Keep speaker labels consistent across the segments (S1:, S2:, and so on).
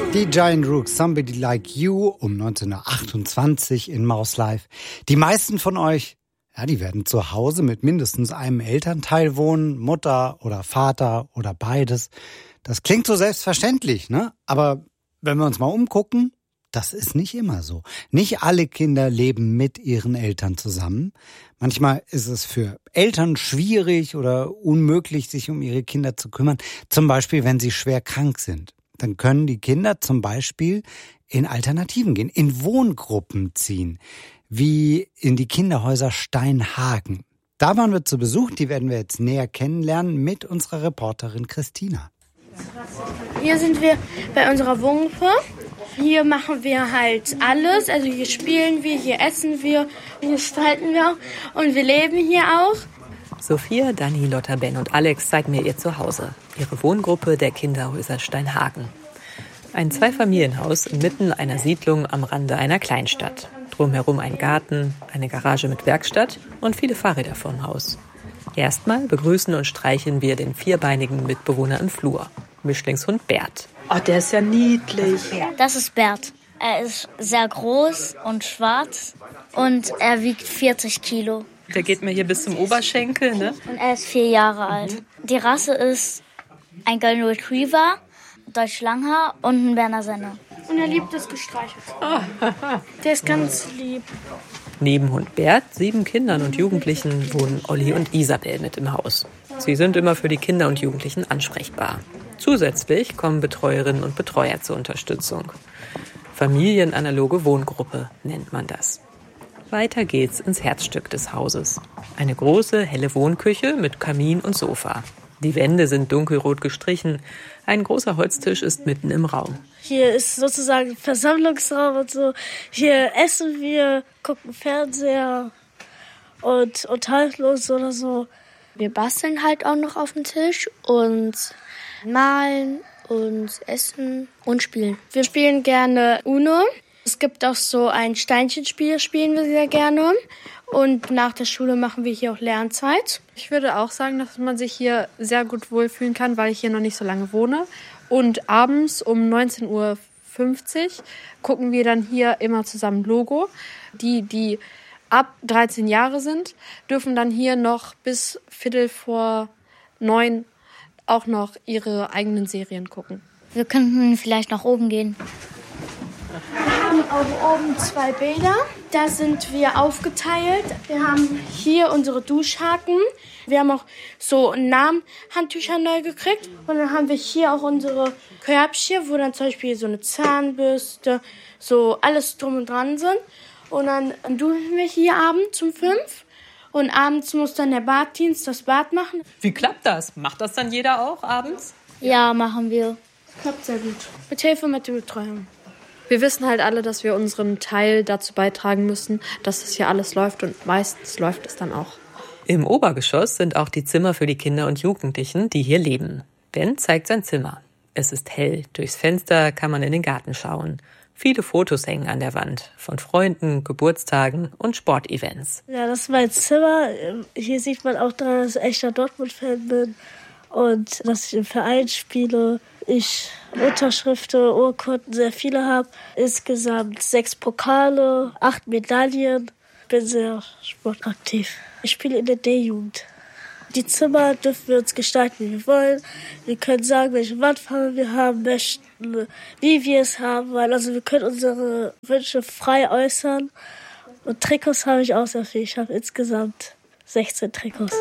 S1: Die Giant Rooks, Somebody Like You, um 1928 in Maus Live. Die meisten von euch, ja, die werden zu Hause mit mindestens einem Elternteil wohnen, Mutter oder Vater oder beides. Das klingt so selbstverständlich, ne? Aber wenn wir uns mal umgucken, das ist nicht immer so. Nicht alle Kinder leben mit ihren Eltern zusammen. Manchmal ist es für Eltern schwierig oder unmöglich, sich um ihre Kinder zu kümmern. Zum Beispiel, wenn sie schwer krank sind. Dann können die Kinder zum Beispiel in Alternativen gehen, in Wohngruppen ziehen, wie in die Kinderhäuser Steinhagen. Da waren wir zu Besuch, die werden wir jetzt näher kennenlernen mit unserer Reporterin Christina.
S2: Hier sind wir bei unserer Wohngruppe. Hier machen wir halt alles. Also hier spielen wir, hier essen wir, hier gestalten wir auch und wir leben hier auch.
S3: Sophia, Dani, Lotta, Ben und Alex zeigen mir ihr Zuhause, ihre Wohngruppe der Kinderhäuser Steinhagen. Ein Zweifamilienhaus inmitten einer Siedlung am Rande einer Kleinstadt. Drumherum ein Garten, eine Garage mit Werkstatt und viele Fahrräder vorm Haus. Erstmal begrüßen und streicheln wir den vierbeinigen Mitbewohner im Flur, Mischlingshund Bert.
S4: Oh, der ist ja niedlich.
S5: Das ist Bert. Er ist sehr groß und schwarz und er wiegt 40 Kilo.
S3: Der geht mir hier bis zum Oberschenkel, ne?
S5: Und er ist 4 Jahre alt. Die Rasse ist ein Golden Retriever, Deutsch Langhaar und ein Berner Senner.
S2: Und er liebt es gestreichelt. Der ist ganz lieb.
S3: Neben Hund Bert, 7 Kindern und Jugendlichen wohnen Olli und Isabel mit im Haus. Sie sind immer für die Kinder und Jugendlichen ansprechbar. Zusätzlich kommen Betreuerinnen und Betreuer zur Unterstützung. Familienanaloge Wohngruppe nennt man das. Weiter geht's ins Herzstück des Hauses. Eine große, helle Wohnküche mit Kamin und Sofa. Die Wände sind dunkelrot gestrichen. Ein großer Holztisch ist mitten im Raum.
S2: Hier ist sozusagen Versammlungsraum und so. Hier essen wir, gucken Fernseher und unterhalten uns oder so. Wir basteln halt auch noch auf dem Tisch und malen und essen und spielen. Wir spielen gerne Uno. Es gibt auch so ein Steinchenspiel, spielen wir sehr gerne. Und nach der Schule machen wir hier auch Lernzeit.
S6: Ich würde auch sagen, dass man sich hier sehr gut wohlfühlen kann, weil ich hier noch nicht so lange wohne. Und abends um 19:50 Uhr gucken wir dann hier immer zusammen Logo. Die ab 13 Jahre sind, dürfen dann hier noch bis 8:45 auch noch ihre eigenen Serien gucken.
S5: Wir könnten vielleicht nach oben gehen.
S2: Wir haben auch oben 2 Bäder. Da sind wir aufgeteilt. Wir haben hier unsere Duschhaken. Wir haben auch so Namenhandtücher neu gekriegt. Und dann haben wir hier auch unsere Körbchen, wo dann zum Beispiel so eine Zahnbürste, so alles drum und dran sind. Und dann duschen wir hier abends um 5. Und abends muss dann der Baddienst das Bad machen.
S3: Wie klappt das? Macht das dann jeder auch abends?
S5: Ja, machen wir.
S2: Klappt sehr gut. Mit Hilfe mit der Betreuung.
S6: Wir wissen halt alle, dass wir unseren Teil dazu beitragen müssen, dass es hier alles läuft und meistens läuft es dann auch.
S3: Im Obergeschoss sind auch die Zimmer für die Kinder und Jugendlichen, die hier leben. Ben zeigt sein Zimmer. Es ist hell. Durchs Fenster kann man in den Garten schauen. Viele Fotos hängen an der Wand. Von Freunden, Geburtstagen und Sportevents.
S2: Ja, das ist mein Zimmer. Hier sieht man auch dran, dass ich echter Dortmund-Fan bin. Und dass ich im Verein spiele. Ich Unterschriften, Urkunden, sehr viele habe. Insgesamt 6 Pokale, 8 Medaillen. Bin sehr sportaktiv. Ich spiele in der D-Jugend. Die Zimmer dürfen wir uns gestalten, wie wir wollen. Wir können sagen, welche Wandfarbe wir haben möchten, wie wir es haben wollen. Also wir können unsere Wünsche frei äußern. Und Trikots habe ich auch sehr viel. Ich habe insgesamt 16 Trikots.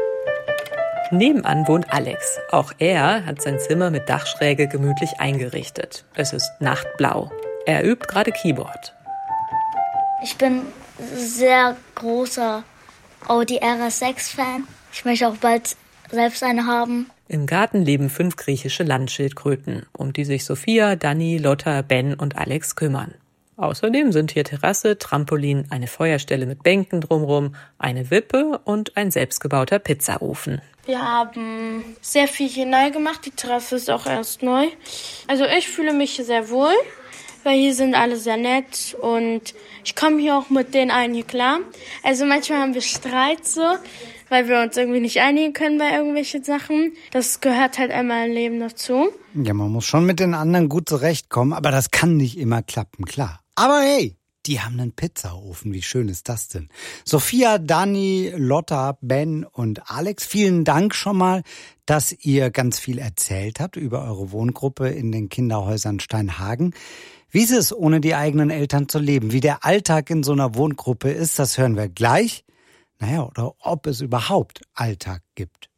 S3: Nebenan wohnt Alex. Auch er hat sein Zimmer mit Dachschräge gemütlich eingerichtet. Es ist nachtblau. Er übt gerade Keyboard.
S5: Ich bin sehr großer Audi RS6-Fan. Ich möchte auch bald selbst eine haben.
S3: Im Garten leben 5 griechische Landschildkröten, um die sich Sophia, Dani, Lotta, Ben und Alex kümmern. Außerdem sind hier Terrasse, Trampolin, eine Feuerstelle mit Bänken drumherum, eine Wippe und ein selbstgebauter Pizzaofen.
S2: Wir haben sehr viel hier neu gemacht. Die Terrasse ist auch erst neu. Also ich fühle mich hier sehr wohl, weil hier sind alle sehr nett und ich komme hier auch mit den allen hier klar. Also manchmal haben wir Streit so, weil wir uns irgendwie nicht einigen können bei irgendwelchen Sachen. Das gehört halt einmal im Leben dazu.
S1: Ja, man muss schon mit den anderen gut zurechtkommen, aber das kann nicht immer klappen, klar. Aber hey, die haben einen Pizzaofen. Wie schön ist das denn? Sophia, Dani, Lotta, Ben und Alex, vielen Dank schon mal, dass ihr ganz viel erzählt habt über eure Wohngruppe in den Kinderhäusern Steinhagen. Wie ist es, ohne die eigenen Eltern zu leben? Wie der Alltag in so einer Wohngruppe ist, das hören wir gleich. Naja, oder ob es überhaupt Alltag gibt.